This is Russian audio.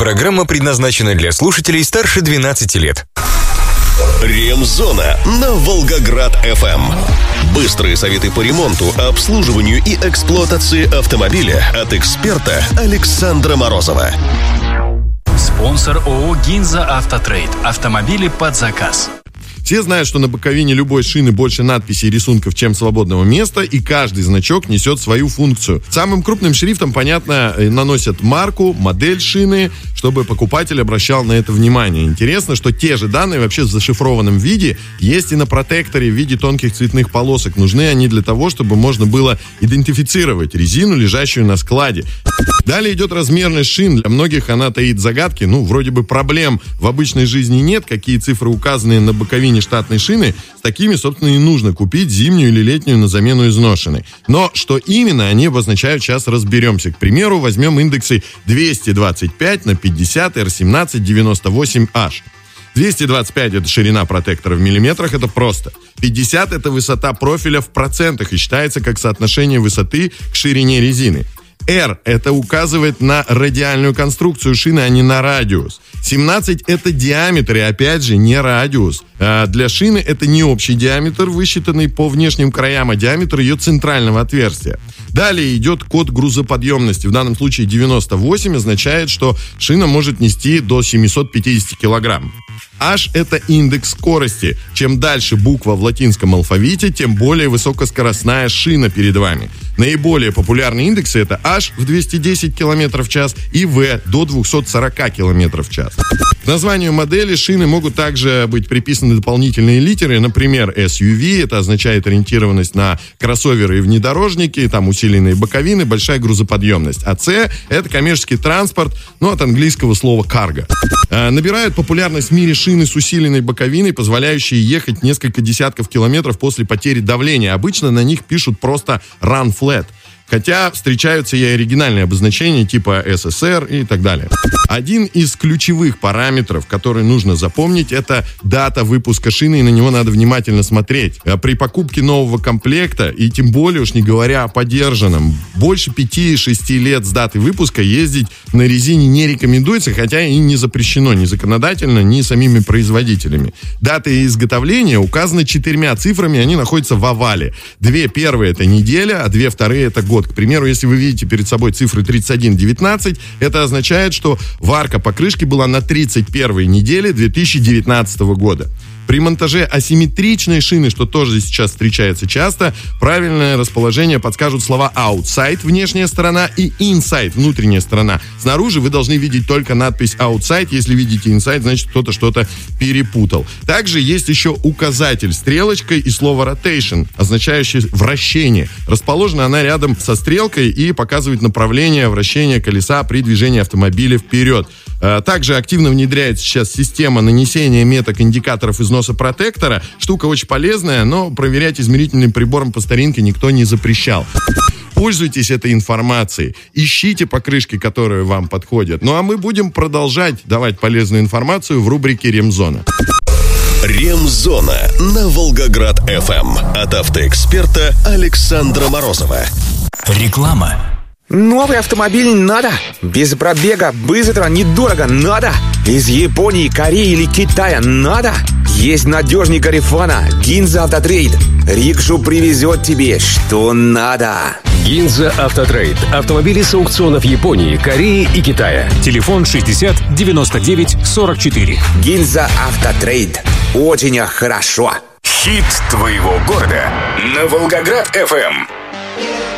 Программа предназначена для слушателей старше 12 лет. Ремзона на Волгоград-ФМ. Быстрые советы по ремонту, обслуживанию и эксплуатации автомобиля от эксперта Александра Морозова. Спонсор ООО «Гинза Автотрейд». Автомобили под заказ. Все знают, что на боковине любой шины больше надписей и рисунков, чем свободного места, и каждый значок несет свою функцию. Самым крупным шрифтом, понятно, наносят марку, модель шины, чтобы покупатель обращал на это внимание. Интересно, что те же данные вообще в зашифрованном виде есть и на протекторе в виде тонких цветных полосок. Нужны они для того, чтобы можно было идентифицировать резину, лежащую на складе. Далее идет размерность шин. Для многих она таит загадки. Вроде бы проблем в обычной жизни нет. Какие цифры указаны на боковине штатной шины, с такими, собственно, и нужно купить зимнюю или летнюю на замену изношенной. Но что именно они обозначают, сейчас разберемся. К примеру, возьмем индексы 225 на 50 R17 98H. 225 – это ширина протектора в миллиметрах, это просто. 50 – это высота профиля в процентах и считается как соотношение высоты к ширине резины. R – это указывает на радиальную конструкцию шины, а не на радиус. 17 – это диаметр, и опять же не радиус. Для шины это не общий диаметр, высчитанный по внешним краям, а диаметр ее центрального отверстия. Далее идет код грузоподъемности. В данном случае 98 означает, что шина может нести до 750 килограмм. H – это индекс скорости. Чем дальше буква в латинском алфавите, тем более высокоскоростная шина перед вами. Наиболее популярные индексы – это H в 210 км в час и V до 240 км в час. К названию модели шины могут также быть приписаны дополнительные литеры, например, SUV – это означает ориентированность на кроссоверы и внедорожники, там усиленные боковины, большая грузоподъемность. А C – это коммерческий транспорт, от английского слова cargo. Набирают популярность в мире шины с усиленной боковиной, позволяющие ехать несколько десятков километров после потери давления. Обычно на них пишут просто run flat. Хотя встречаются и оригинальные обозначения типа СССР и так далее. Один из ключевых параметров, который нужно запомнить, это дата выпуска шины, и на него надо внимательно смотреть. При покупке нового комплекта, и тем более уж не говоря о подержанном, больше 5-6 лет с даты выпуска ездить на резине не рекомендуется, хотя и не запрещено ни законодательно, ни самими производителями. Даты изготовления указаны 4 цифрами, они находятся в овале. 2 первые – это неделя, а 2 вторые – это год. К примеру, если вы видите перед собой цифры 31-19, это означает, что варка покрышки была на 31-й неделе 2019 года. При монтаже асимметричной шины, что тоже сейчас встречается часто, правильное расположение подскажут слова outside – внешняя сторона, и inside – внутренняя сторона. Снаружи вы должны видеть только надпись outside. Если видите inside, значит кто-то что-то перепутал. Также есть еще указатель стрелочкой и слово rotation, означающее вращение. Расположена она рядом со стрелкой и показывает направление вращения колеса при движении автомобиля вперед. Также активно внедряется сейчас система нанесения меток индикаторов износа протектора. Штука очень полезная, но проверять измерительным прибором по старинке никто не запрещал. Пользуйтесь этой информацией, ищите покрышки, которые вам подходят. А мы будем продолжать давать полезную информацию в рубрике «Ремзона». Ремзона на Волгоград-ФМ от автоэксперта Александра Морозова. Реклама. Новый автомобиль надо? Без пробега, быстро, недорого надо? Из Японии, Кореи или Китая надо? Есть надежный Гарифана, Гинза Автотрейд. Рикшу привезет тебе, что надо. Гинза Автотрейд. Автомобили с аукционов Японии, Кореи и Китая. Телефон 60 99 44. Гинза Автотрейд. Очень хорошо. Хит твоего города на Волгоград-ФМ.